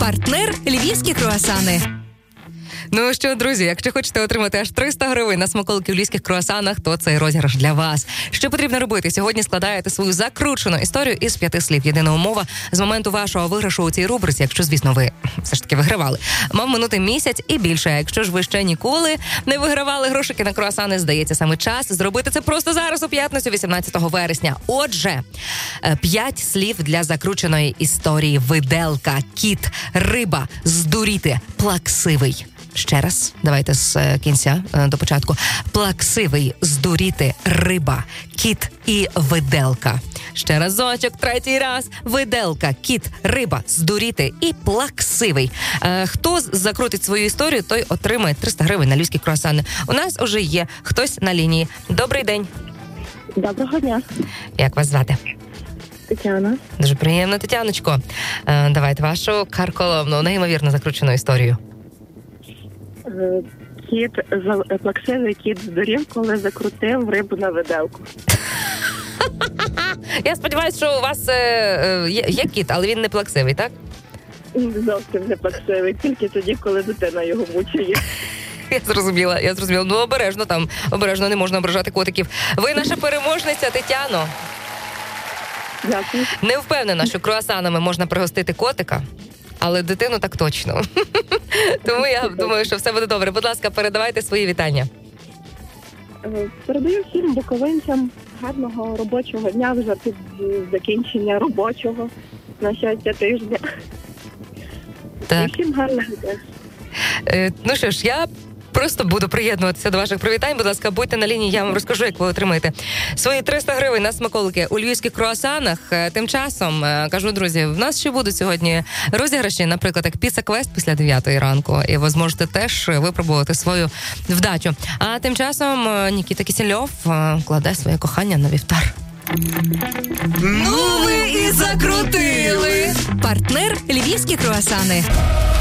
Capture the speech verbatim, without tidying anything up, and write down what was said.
Партнер львівські круасани. Ну що, друзі, якщо хочете отримати аж триста гривень на смаколики в львівських круасанах, то цей розіграш для вас. Що потрібно робити? Сьогодні складаєте свою закручену історію із п'яти слів. Єдина умова з моменту вашого виграшу у цій рубриці, якщо, звісно, ви все ж таки вигравали, мав минути місяць і більше. Якщо ж ви ще ніколи не вигравали грошики на круасани, здається, саме час зробити це просто зараз у п'ятницю, вісімнадцятого вересня. Отже, п'ять слів для закрученої історії. Виделка, кіт, риба, здуріти, плаксивий. Ще раз, давайте з кінця до початку. Плаксивий, здуріти, риба, кіт і виделка. Ще разочок, третій раз. Виделка, кіт, риба, здуріти і плаксивий. Е, хто закрутить свою історію, той отримає триста гривень на львівські круасани. У нас уже є хтось на лінії. Добрий день. Доброго дня. Як вас звати? Тетяна. Дуже приємно, Тетяночко. Е, давайте вашу карколомну, неймовірно закручену історію. Кіт, плаксивий кіт здурів, коли закрутив рибу на виделку. Я сподіваюся, що у вас е, є, є кіт, але він не плаксивий, так? Зовсім не плаксивий, тільки тоді, коли дитина його мучає. Я зрозуміла, я зрозуміла. Ну, обережно там, обережно, не можна ображати котиків. Ви наша переможниця, Тетяно. Дякую. Не впевнена, що круасанами можна пригостити котика, але дитину так точно. Тому я думаю, що все буде добре. Будь ласка, передавайте свої вітання. Передаю всім буковинцям гарного робочого дня, вже під закінчення робочого, на щастя, тижня. Так. І всім гарного дня. Е, ну що ж, я просто буду приєднуватися до ваших привітань. Будь ласка, будьте на лінії, я вам розкажу, як ви отримаєте свої триста гривень на смаколики у львівських круасанах. Тим часом, кажу, друзі, в нас ще будуть сьогодні розіграші, наприклад, як піца-квест після дев'ятої ранку, і ви зможете теж випробувати свою вдачу. А тим часом Нікіта Кісельов кладе своє кохання на вівтар. Ну ви і закрутили! Партнер львівські круасани.